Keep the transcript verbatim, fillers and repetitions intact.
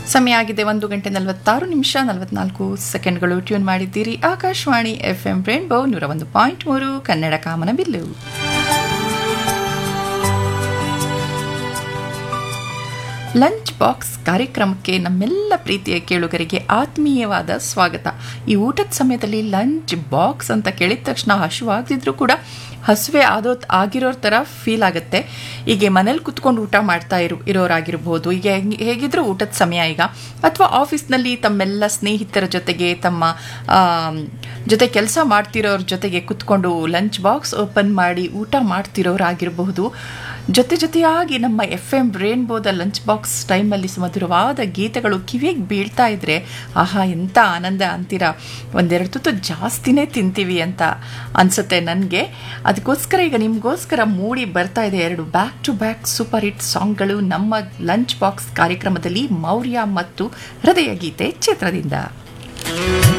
ಸಮಯ ಆಗಿದೆ ಒಂದು ಗಂಟೆ ನಲವತ್ತಾರು ನಿಮಿಷ ನಲವತ್ನಾಲ್ಕು ಸೆಕೆಂಡ್ಗಳು. ಟ್ಯೂನ್ ಮಾಡಿದ್ದೀರಿ ಆಕಾಶವಾಣಿ ಎಫ್ ಎಂ ರೇನ್ಬೋ ನೂರ ಒಂದು ಪಾಯಿಂಟ್ ಮೂರು ಕನ್ನಡ ಕಾಮನಬಿಲ್ಲು. ಲಂಚ್ ಬಾಕ್ಸ್ ಕಾರ್ಯಕ್ರಮಕ್ಕೆ ನಮ್ಮೆಲ್ಲ ಪ್ರೀತಿಯ ಕೇಳುಗರಿಗೆ ಆತ್ಮೀಯವಾದ ಸ್ವಾಗತ. ಈ ಊಟದ ಸಮಯದಲ್ಲಿ ಲಂಚ್ ಬಾಕ್ಸ್ ಅಂತ ಕೇಳಿದ ತಕ್ಷಣ ಹಸಿವಾಗದಿದ್ರೂ ಕೂಡ ಹಸುವೆ ಆದೋ ಆಗಿರೋರ ಥರ ಫೀಲ್ ಆಗುತ್ತೆ. ಹೀಗೆ ಮನೇಲಿ ಕುತ್ಕೊಂಡು ಊಟ ಮಾಡ್ತಾ ಇರೋ ಇರೋರಾಗಿರ್ಬೋದು, ಈಗ ಹೇಗಿದ್ರೂ ಊಟದ ಸಮಯ ಈಗ, ಅಥವಾ ಆಫೀಸ್ನಲ್ಲಿ ತಮ್ಮೆಲ್ಲ ಸ್ನೇಹಿತರ ಜೊತೆಗೆ ತಮ್ಮ ಜೊತೆ ಕೆಲಸ ಮಾಡ್ತಿರೋರ ಜೊತೆಗೆ ಕುತ್ಕೊಂಡು ಲಂಚ್ ಬಾಕ್ಸ್ ಓಪನ್ ಮಾಡಿ ಊಟ ಮಾಡ್ತಿರೋರಾಗಿರಬಹುದು. ಜೊತೆ ಜೊತೆಯಾಗಿ ನಮ್ಮ ಎಫ್ ಎಂ ರೇನ್ಬೋದ ಲಂಚ್ ಬಾಕ್ಸ್ ಟೈಮಲ್ಲಿ ಸುಮಧುರವಾದ ಗೀತೆಗಳು ಕಿವಿಗೆ ಬೀಳ್ತಾ ಇದ್ರೆ ಆಹಾ ಎಂಥ ಆನಂದ ಅಂತೀರಾ. ಒಂದೆರಡು ತುತ್ತು ಜಾಸ್ತಿನೇ ತಿಂತೀವಿ ಅಂತ ಅನಿಸುತ್ತೆ ನನಗೆ. ಅದಕ್ಕೋಸ್ಕರ ಈಗ ನಿಮಗೋಸ್ಕರ ಮೂಡಿ ಬರ್ತಾ ಇದೆ ಎರಡು back to back super hit ಸಾಂಗ್ಗಳು ನಮ್ಮ ಲಂಚ್ ಬಾಕ್ಸ್ ಕಾರ್ಯಕ್ರಮದಲ್ಲಿ. ಮೌರ್ಯ ಮತ್ತು ಹೃದಯ ಗೀತೆ ಚಿತ್ರದಿಂದ.